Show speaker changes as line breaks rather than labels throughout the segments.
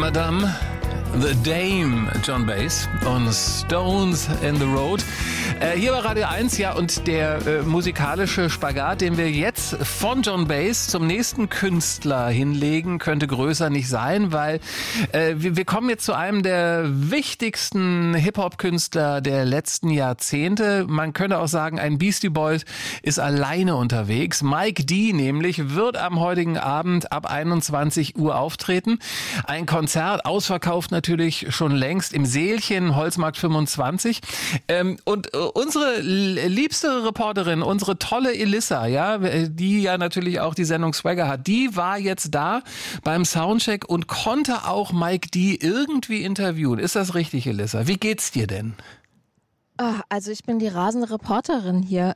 Madame, The Dame, John Bass und Stones in the Road. Hier bei Radio 1, ja, und der musikalische Spagat, den wir jetzt von John Bass zum nächsten Künstler hinlegen, könnte größer nicht sein, weil wir kommen jetzt zu einem der wichtigsten Hip-Hop-Künstler der letzten Jahrzehnte. Man könnte auch sagen, ein Beastie Boys ist alleine unterwegs. Mike D nämlich wird am heutigen Abend ab 21 Uhr auftreten. Ein Konzert, ausverkauft natürlich schon längst im Seelchen, Holzmarkt 25. Und unsere liebste Reporterin, unsere tolle Elissa, ja, die ja natürlich auch die Sendung Swagger hat, die war jetzt da beim Soundcheck und konnte auch Mike D irgendwie interviewen. Ist das richtig, Elissa? Wie geht's dir denn?
Also ich bin die rasende Reporterin hier.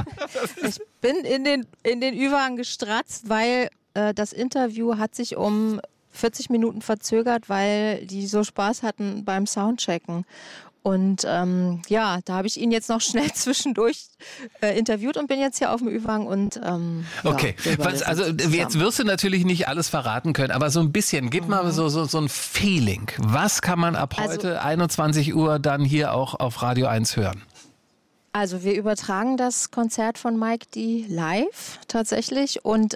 Ich bin in den Ü-Wagen gestratzt, weil das Interview hat sich um 40 Minuten verzögert, weil die so Spaß hatten beim Soundchecken. Und da habe ich ihn jetzt noch schnell zwischendurch interviewt und bin jetzt hier auf dem Ü-Wagen und
okay, jetzt wirst du natürlich nicht alles verraten können, aber so ein bisschen, gib mal so ein Feeling. Was kann man ab heute 21 Uhr dann hier auch auf Radio 1 hören?
Also wir übertragen das Konzert von Mike D live tatsächlich und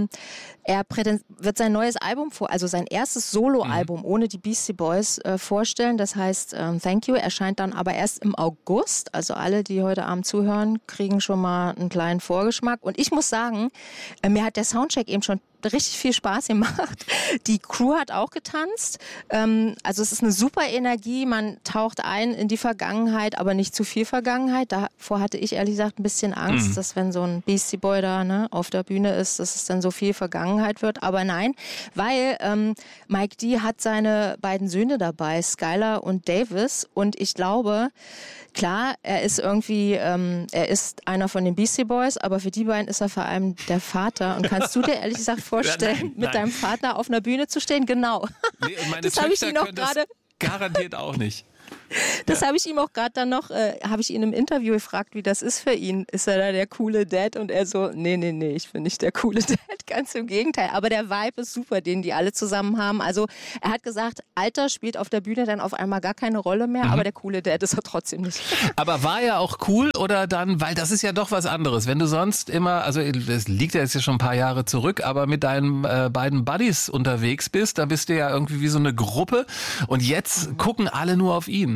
er wird sein neues Album sein erstes Soloalbum ohne die Beastie Boys vorstellen. Das heißt Thank You, erscheint dann aber erst im August. Also alle, die heute Abend zuhören, kriegen schon mal einen kleinen Vorgeschmack. Und ich muss sagen, mir hat der Soundcheck eben schon richtig viel Spaß gemacht. Die Crew hat auch getanzt. Also es ist eine super Energie. Man taucht ein in die Vergangenheit, aber nicht zu viel Vergangenheit. Davor hatte ich ehrlich gesagt ein bisschen Angst, dass wenn so ein Beastie Boy da auf der Bühne ist, dass es dann so viel Vergangenheit wird. Aber nein, weil Mike D hat seine beiden Söhne dabei, Skylar und Davis. Und ich glaube, klar, er ist irgendwie, er ist einer von den Beastie Boys, aber für die beiden ist er vor allem der Vater. Und kannst du dir ehrlich gesagt vorstellen, mit deinem Vater auf einer Bühne zu stehen? Genau.
Nee, meine das habe ich ihn noch gerade garantiert auch nicht.
Das habe ich ihm auch gerade dann noch, habe ich ihn im Interview gefragt, wie das ist für ihn. Ist er da der coole Dad? Und er so, nee, ich bin nicht der coole Dad, ganz im Gegenteil. Aber der Vibe ist super, den die alle zusammen haben. Also er hat gesagt, Alter spielt auf der Bühne dann auf einmal gar keine Rolle mehr, aber der coole Dad ist er trotzdem nicht.
Aber war er auch cool oder dann, weil das ist ja doch was anderes. Wenn du sonst immer, also das liegt ja jetzt schon ein paar Jahre zurück, aber mit deinen beiden Buddies unterwegs bist, da bist du ja irgendwie wie so eine Gruppe und jetzt gucken alle nur auf ihn.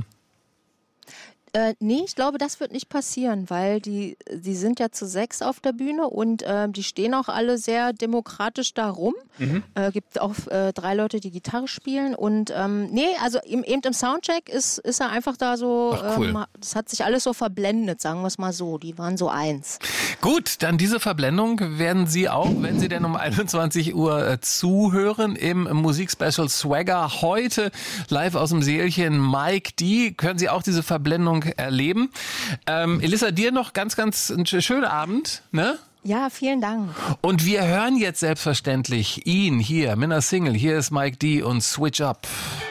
Nee, ich glaube, das wird nicht passieren, weil die sind ja zu 6 auf der Bühne und die stehen auch alle sehr demokratisch da rum. Gibt auch 3 Leute, die Gitarre spielen und also eben im Soundcheck ist er einfach da so,
cool.
Das hat sich alles so verblendet, sagen wir es mal so, die waren so eins.
Gut, dann diese Verblendung werden Sie auch, wenn Sie denn um 21 Uhr zuhören im Musikspecial Swagger heute live aus dem Seelchen Mike D, können Sie auch diese Verblendung erleben. Elissa, dir noch ganz einen schönen Abend, ne?
Ja, vielen Dank.
Und wir hören jetzt selbstverständlich ihn hier mit einer Single. Hier ist Mike D und Switch Up.